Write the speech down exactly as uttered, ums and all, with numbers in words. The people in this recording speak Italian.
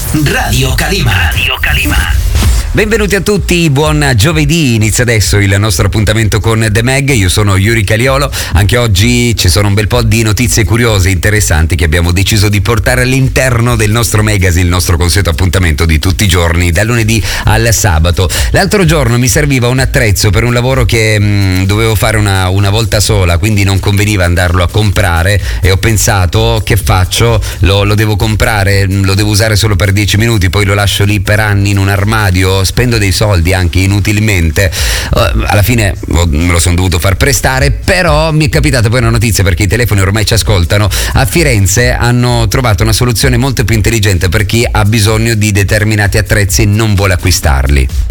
Radio Calima. Radio Calima. Benvenuti a tutti, buon giovedì, inizia adesso il nostro appuntamento con The Mag, io sono Yuri Caliolo, anche oggi ci sono un bel po' di notizie curiose e interessanti che abbiamo deciso di portare all'interno del nostro magazine, il nostro consueto appuntamento di tutti i giorni, dal lunedì al sabato. L'altro giorno mi serviva un attrezzo per un lavoro che mh, dovevo fare una, una volta sola, quindi non conveniva andarlo a comprare e ho pensato, che faccio? Lo, lo devo comprare, lo devo usare solo per dieci minuti, poi lo lascio lì per anni in un armadio, spendo dei soldi anche inutilmente, uh, alla fine me lo sono dovuto far prestare, però mi è capitata poi una notizia, perché i telefoni ormai ci ascoltano. A Firenze hanno trovato una soluzione molto più intelligente per chi ha bisogno di determinati attrezzi e non vuole acquistarli.